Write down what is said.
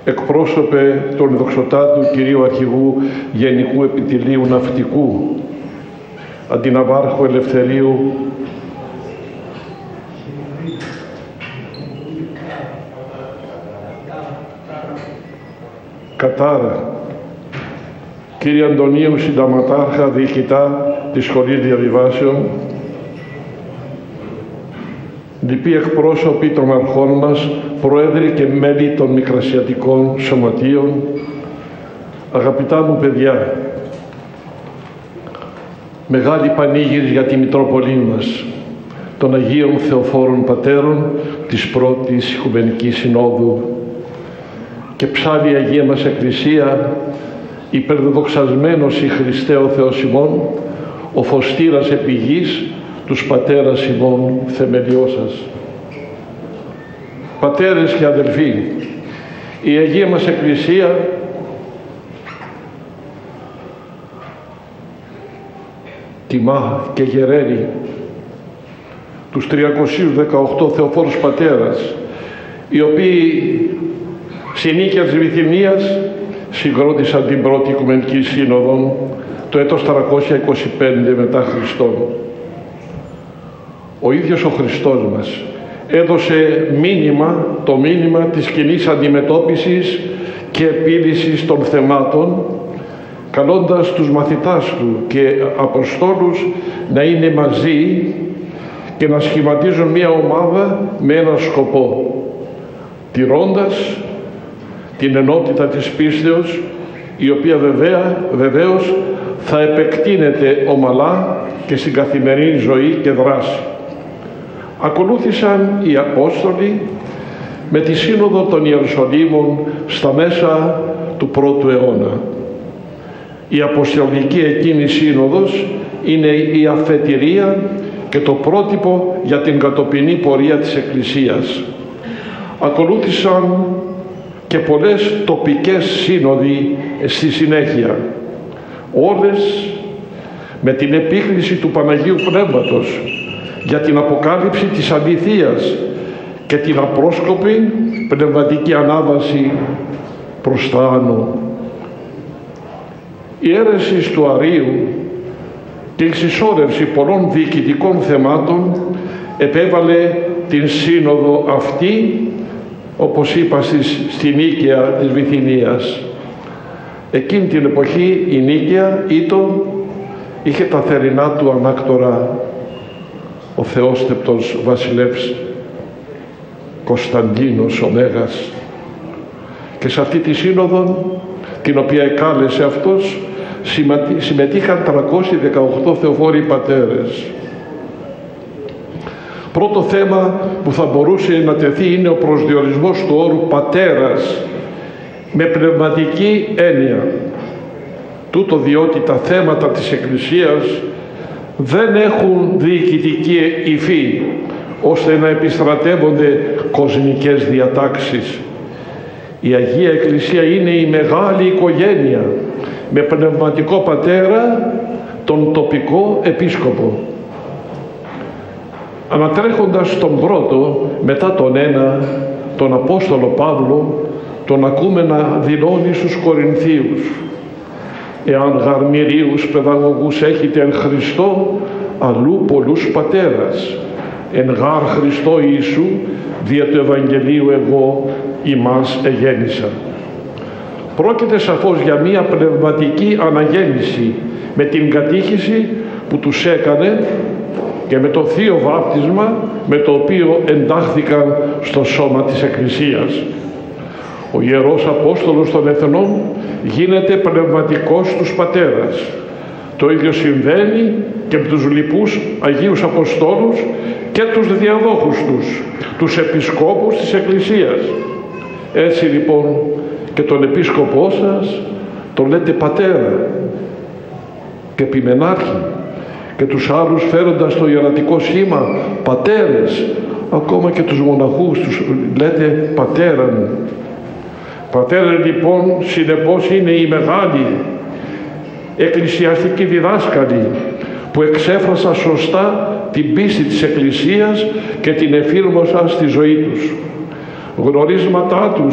εκπρόσωπε των δοξοτάτου κυρίου Αρχηγού Γενικού Επιτελείου Ναυτικού, αντιναβάρχο Ελευθερίου, Κατάρα, κύριε Αντωνίου Συνταγματάρχα, διοικητά της Σχολής Διαβιβάσεων, λοιποί εκπρόσωποι των αρχών μας, πρόεδροι και μέλη των μικρασιατικών σωματείων, αγαπητά μου παιδιά, μεγάλη πανήγυρη για τη Μητρόπολη μας, των Αγίων Θεοφόρων Πατέρων της Πρώτης Οικουμενικής Συνόδου, και ψάλει η Αγία μας Εκκλησία, υπερδοξασμένος η Χριστέ ο Θεός ημών, ο φωστήρας επί γης, τους πατέρας ημών θεμελιώσας. Πατέρες και αδελφοί, η Αγία μας Εκκλησία τιμά και γεραίνει τους 318 Θεοφόρους Πατέρας, οι οποίοι συνήκεια της Βυθινίας συγκρότησαν την Πρώτη Οικουμενική Σύνοδο το έτος 325 μετά Χριστόν. Ο ίδιος ο Χριστός μας έδωσε το μήνυμα της κοινής αντιμετώπισης και επίλυσης των θεμάτων, καλώντας τους μαθητάς του και Αποστόλους να είναι μαζί και να σχηματίζουν μια ομάδα με έναν σκοπό, τηρώντας την ενότητα της πίστεως, η οποία βεβαίως θα επεκτείνεται ομαλά και στην καθημερινή ζωή και δράση. Ακολούθησαν οι Απόστολοι με τη Σύνοδο των Ιερουσαλήμων στα μέσα του πρώτου αιώνα. Η Αποστολική εκείνη Σύνοδος είναι η αφετηρία και το πρότυπο για την κατοπινή πορεία της Εκκλησίας. Ακολούθησαν και πολλές τοπικές σύνοδοι στη συνέχεια, όλες με την επίκληση του Παναγίου Πνεύματος για την αποκάλυψη της αληθείας και την απρόσκοπη πνευματική ανάβαση προς τα άνω. Η αίρεση του Αρείου και η συσσόρευση πολλών διοικητικών θεμάτων επέβαλε την σύνοδο αυτή, όπως είπα, στη Νίκαια της Βυθινίας. Εκείνη την εποχή η Νίκαια είχε τα θερινά του ανάκτορα ο θεόστεπτος βασιλεύς Κωνσταντίνος ο Μέγας, και σε αυτή τη σύνοδο, την οποία εκάλεσε αυτός, συμμετείχαν 318 Θεοφόροι Πατέρες. Πρώτο θέμα που θα μπορούσε να τεθεί είναι ο προσδιορισμός του όρου πατέρας με πνευματική έννοια. Τούτο διότι τα θέματα της Εκκλησίας δεν έχουν διοικητική υφή ώστε να επιστρατεύονται κοσμικές διατάξεις. Η Αγία Εκκλησία είναι η μεγάλη οικογένεια με πνευματικό πατέρα τον τοπικό επίσκοπο. Ανατρέχοντας τον πρώτο, μετά τον ένα, τον Απόστολο Παύλο, τον ακούμε να δηλώνει στους Κορινθίους: «Εάν γαρμυρίους παιδαγωγούς έχετε εν Χριστώ, αλλού πολλούς πατέρας, εν γάρ Χριστώ Ιησού, δια του Ευαγγελίου εγώ ημάς εγέννησα». Πρόκειται σαφώς για μία πνευματική αναγέννηση με την κατήχηση που τους έκανε και με το θείο βάπτισμα με το οποίο εντάχθηκαν στο σώμα της Εκκλησίας. Ο Ιερός Απόστολος των Εθνών γίνεται πνευματικός τους πατέρας. Το ίδιο συμβαίνει και με τους λοιπούς Αγίους Αποστόλους και τους διαδόχους τους επισκόπους της Εκκλησίας. Έτσι λοιπόν και τον επίσκοπό σας τον λέτε πατέρα και επιμενάρχη, και τους άλλους φέροντας το ιερατικό σήμα πατέρες, ακόμα και τους μοναχούς τους λέτε πατέρα μου. Πατέρα λοιπόν συνεπώς είναι η μεγάλη εκκλησιαστική διδάσκαλοι που εξέφρασαν σωστά την πίστη της Εκκλησίας και την εφήρμοσαν στη ζωή τους. Γνωρίσματά τους